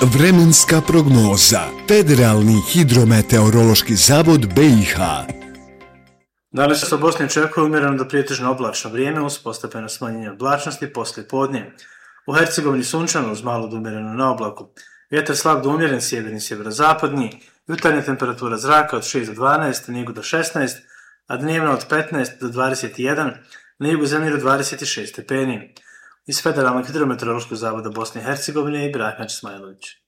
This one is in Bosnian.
Vremenska prognoza. Federalni hidrometeorološki zavod BiH. Danas se u Bosni očekuje umjereno do prijetežno oblačno vrijeme uz postepeno smanjenje oblačnosti poslije podne. U Hercegovini sunčano uz malo do umjereno na oblaku. Vjetar slab do umjeren sjeverni sjeverozapadni. Jutarnja temperatura zraka od 6 do 12, na jugu do 16, a dnevna od 15 do 21, na jugu zemlje do 26 stepeni. Iz Federalnog hidrometeorološkog zavoda Bosne i Hercegovine Ibrahim Smajlović.